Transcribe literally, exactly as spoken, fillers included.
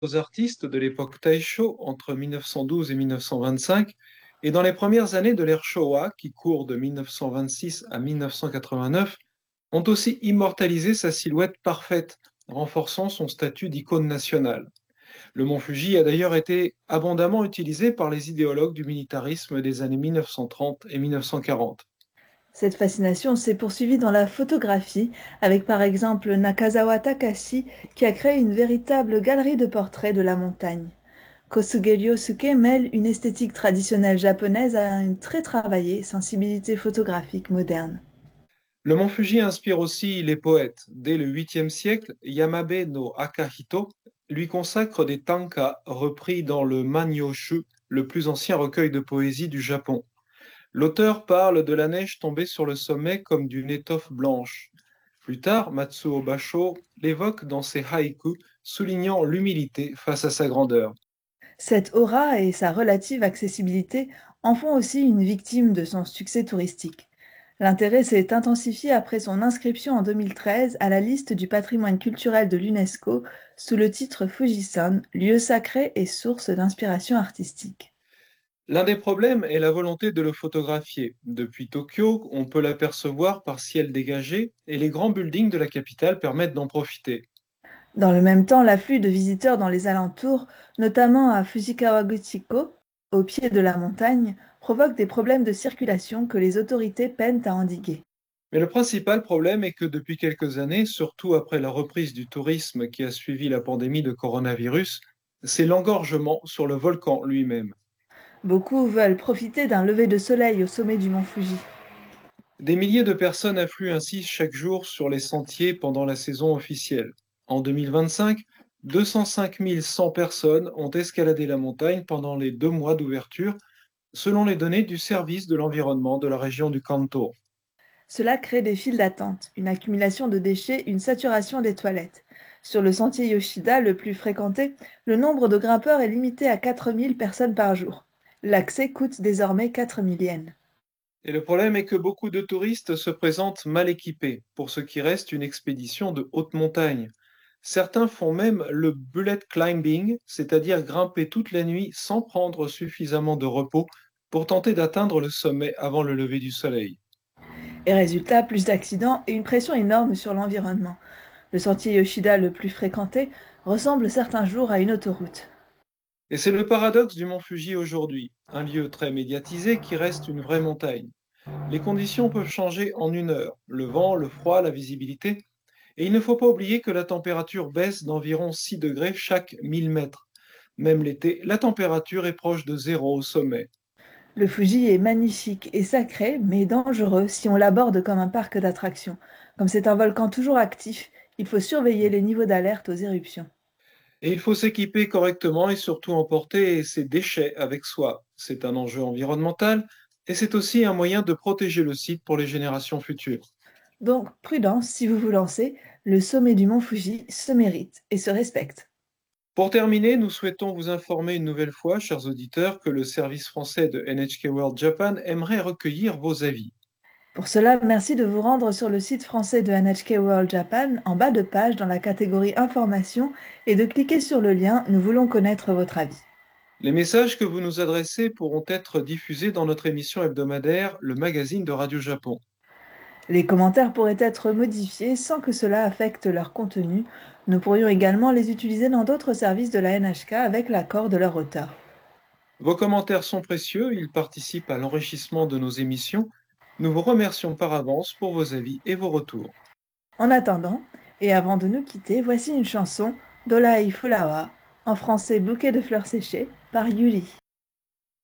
aux artistes de l'époque Taisho entre mille neuf cent douze et mille neuf cent vingt-cinq, et dans les premières années de l'ère Showa, qui court de mille neuf cent vingt-six à mille neuf cent quatre-vingt-neuf, ont aussi immortalisé sa silhouette parfaite, renforçant son statut d'icône nationale. Le mont Fuji a d'ailleurs été abondamment utilisé par les idéologues du militarisme des années mille neuf cent trente et mille neuf cent quarante. Cette fascination s'est poursuivie dans la photographie, avec par exemple Nakazawa Takashi, qui a créé une véritable galerie de portraits de la montagne. Kosuge Ryosuke mêle une esthétique traditionnelle japonaise à une très travaillée sensibilité photographique moderne. Le mont Fuji inspire aussi les poètes. Dès le huitième siècle, Yamabe no Akahito lui consacre des tanka repris dans le Manyoshu, le plus ancien recueil de poésie du Japon. L'auteur parle de la neige tombée sur le sommet comme d'une étoffe blanche. Plus tard, Matsuo Basho l'évoque dans ses haïkus, soulignant l'humilité face à sa grandeur. Cette aura et sa relative accessibilité en font aussi une victime de son succès touristique. L'intérêt s'est intensifié après son inscription en deux mille treize à la liste du patrimoine culturel de l'UNESCO sous le titre Fujisan, lieu sacré et source d'inspiration artistique. L'un des problèmes est la volonté de le photographier. Depuis Tokyo, on peut l'apercevoir par ciel dégagé et les grands buildings de la capitale permettent d'en profiter. Dans le même temps, l'afflux de visiteurs dans les alentours, notamment à Fujikawaguchiko, au pied de la montagne, provoque des problèmes de circulation que les autorités peinent à endiguer. Mais le principal problème est que depuis quelques années, surtout après la reprise du tourisme qui a suivi la pandémie de coronavirus, c'est l'engorgement sur le volcan lui-même. Beaucoup veulent profiter d'un lever de soleil au sommet du mont Fuji. Des milliers de personnes affluent ainsi chaque jour sur les sentiers pendant la saison officielle. En deux mille vingt-cinq, deux cent cinq mille cent personnes ont escaladé la montagne pendant les deux mois d'ouverture, selon les données du service de l'environnement de la région du Kanto. Cela crée des files d'attente, une accumulation de déchets, une saturation des toilettes. Sur le sentier Yoshida, le plus fréquenté, le nombre de grimpeurs est limité à quatre mille personnes par jour. L'accès coûte désormais quatre mille yens. Et le problème est que beaucoup de touristes se présentent mal équipés pour ce qui reste une expédition de haute montagne. Certains font même le bullet climbing, c'est-à-dire grimper toute la nuit sans prendre suffisamment de repos pour tenter d'atteindre le sommet avant le lever du soleil. Et résultat, plus d'accidents et une pression énorme sur l'environnement. Le sentier Yoshida le plus fréquenté ressemble certains jours à une autoroute. Et c'est le paradoxe du mont Fuji aujourd'hui, un lieu très médiatisé qui reste une vraie montagne. Les conditions peuvent changer en une heure, le vent, le froid, la visibilité, et il ne faut pas oublier que la température baisse d'environ six degrés chaque mille mètres. Même l'été, la température est proche de zéro au sommet. Le Fuji est magnifique et sacré, mais dangereux si on l'aborde comme un parc d'attractions. Comme c'est un volcan toujours actif, il faut surveiller les niveaux d'alerte aux éruptions. Et il faut s'équiper correctement et surtout emporter ses déchets avec soi. C'est un enjeu environnemental et c'est aussi un moyen de protéger le site pour les générations futures. Donc, prudence si vous vous lancez, le sommet du mont Fuji se mérite et se respecte. Pour terminer, nous souhaitons vous informer une nouvelle fois, chers auditeurs, que le service français de N H K World Japan aimerait recueillir vos avis. Pour cela, merci de vous rendre sur le site français de N H K World Japan, en bas de page dans la catégorie Informations, et de cliquer sur le lien Nous voulons connaître votre avis. Les messages que vous nous adressez pourront être diffusés dans notre émission hebdomadaire, le magazine de Radio Japon. Les commentaires pourraient être modifiés sans que cela affecte leur contenu. Nous pourrions également les utiliser dans d'autres services de la N H K avec l'accord de leur auteur. Vos commentaires sont précieux, ils participent à l'enrichissement de nos émissions. Nous vous remercions par avance pour vos avis et vos retours. En attendant, et avant de nous quitter, voici une chanson, Dolai Flower, en français Bouquet de fleurs séchées, par Yuri.